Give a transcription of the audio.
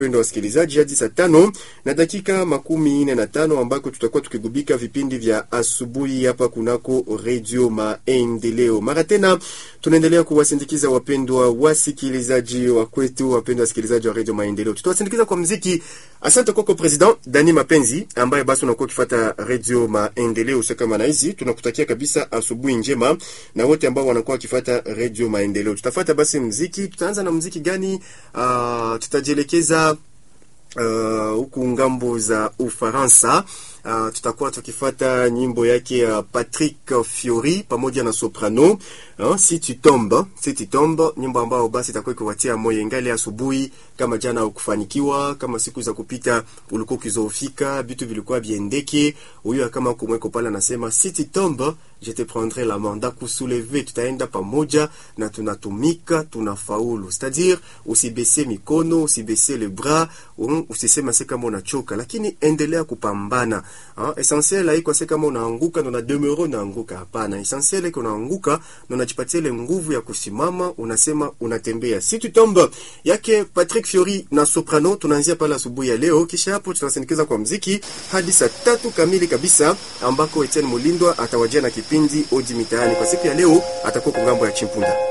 Wapendwa wasikilizaji, hadi saa 5 na dakika 45 ambako tutakuwa tukigubika vipindi vya asubuhi hapa kunako Radio Maendeleo. Mara tena tunaendelea kuwasindikiza wapendwa wasikilizaji wa kwetu, wapendwa wasikilizaji wa Radio Maendeleo. Tutawasindikiza kwa muziki. Asante kwako President Dani Mapenzi ambaye basi unakuwa ukifuata Radio Maendeleo usiku kama hizi. Tunakutakia kabisa asubuhi njema na wote ambao wanakuwa wakifuata Radio Maendeleo. Tutafuata basi muziki. Tutaanza na muziki gani? Tutajielekeza huku ngambo za Ufaransa. Tutakuwa tukifuata nyimbo yake Patrick Fiori pamoja na soprano, Si tu tombes, nyimbo ambayo basi itakuwa kuwatia moyo ngali asubuhi kama jana ukufanikiwa, kama siku za kupita ulikuwa ukizofika, vitu vilikuwa biendeke. Huyo kama kumweko pala anasema si tu tombes, je te prendrai la main, ndakusoulever, tutaenda pamoja na tunatumika, tunafaulu. C'est-à-dire usibese mikono, usibese le bras, usisema se kama unachoka, lakini endelea kupambana. Essentiel haiko se kama unaanguka na demeurer unaanguka, hapana. Essentiel iko unaanguka na unajipatia ile nguvu ya kusimama, unasema unatembea. Si tu tombes yake Patrick Fiori na soprano. Tunaanzia pala asubuhi ya leo, kisha hapo tutasindikiza kwa muziki hadi saa 3 kamili kabisa, ambako Etienne Mulindwa atawajia na kipindi Oji Mitaani. Kwa siku ya leo atakuwa kwa ngambo ya Chimpunda.